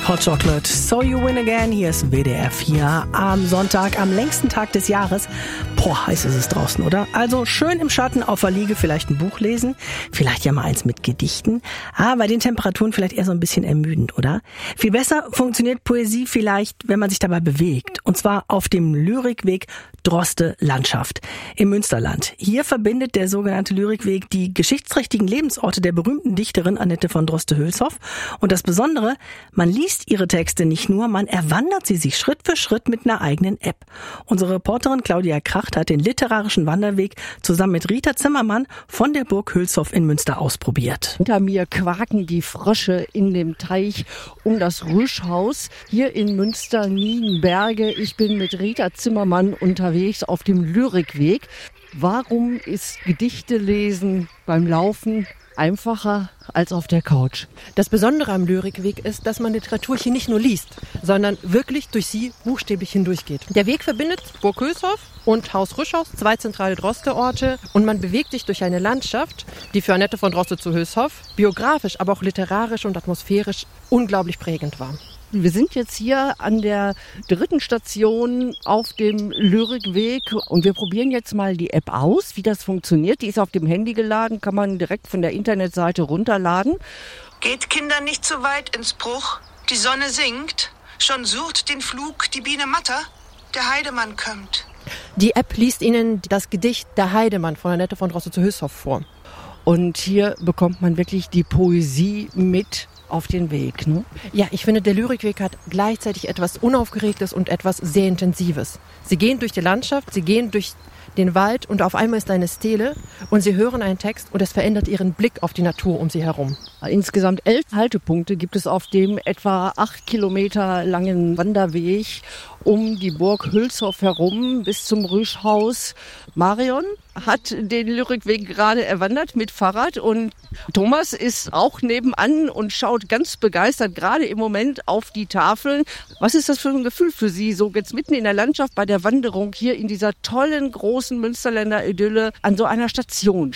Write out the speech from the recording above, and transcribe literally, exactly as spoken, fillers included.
Hot Chocolate, So You Win Again. Hier ist W D R vier am Sonntag, am längsten Tag des Jahres. Boah, heiß ist es draußen, oder? Also schön im Schatten auf der Liege vielleicht ein Buch lesen, vielleicht ja mal eins mit Gedichten, aber bei den Temperaturen vielleicht eher so ein bisschen ermüdend, oder? Viel besser funktioniert Poesie vielleicht, wenn man sich dabei bewegt. Und zwar auf dem Lyrikweg Droste Landschaft im Münsterland. Hier verbindet der sogenannte Lyrikweg die geschichtsträchtigen Lebensorte der berühmten Dichterin Annette von Droste-Hülshoff. Und das Besondere, man liest ihre Texte nicht nur, man erwandert sie sich Schritt für Schritt mit einer eigenen App. Unsere Reporterin Claudia Kracht hat den literarischen Wanderweg zusammen mit Rita Zimmermann von der Burg Hülshoff in Münster ausprobiert. Hinter mir quaken die Frösche in dem Teich um das Rüschhaus hier in Münster-Nienberge. Ich bin mit Rita Zimmermann unterwegs auf dem Lyrikweg. Warum ist Gedichte lesen beim Laufen einfacher als auf der Couch? Das Besondere am Lyrikweg ist, dass man Literatur hier nicht nur liest, sondern wirklich durch sie buchstäblich hindurchgeht. Der Weg verbindet Burg Hülshoff und Haus Rüschhaus, zwei zentrale Droste-Orte, und man bewegt sich durch eine Landschaft, die für Annette von Droste zu Hülshoff biografisch, aber auch literarisch und atmosphärisch unglaublich prägend war. Wir sind jetzt hier an der dritten Station auf dem Lyrikweg und wir probieren jetzt mal die App aus, wie das funktioniert. Die ist auf dem Handy geladen, kann man direkt von der Internetseite runterladen. Geht Kinder nicht zu weit ins Bruch, die Sonne sinkt, schon surrt den Flug die Biene matter, der Heidemann kömmt. Die App liest Ihnen das Gedicht Der Heidemann von Annette von Droste zu Hülshoff vor. Und hier bekommt man wirklich die Poesie mit auf den Weg, ne? Ja, ich finde, der Lyrikweg hat gleichzeitig etwas Unaufgeregtes und etwas sehr Intensives. Sie gehen durch die Landschaft, sie gehen durch den Wald und auf einmal ist eine Stele und sie hören einen Text und es verändert ihren Blick auf die Natur um sie herum. Insgesamt elf Haltepunkte gibt es auf dem etwa acht Kilometer langen Wanderweg um die Burg Hülshoff herum bis zum Rüschhaus. Marion hat den Lyrikweg gerade erwandert mit Fahrrad und Thomas ist auch nebenan und schaut ganz begeistert gerade im Moment auf die Tafeln. Was ist das für ein Gefühl für Sie, so jetzt mitten in der Landschaft bei der Wanderung hier in dieser tollen, großen Münsterländer Idylle an so einer Station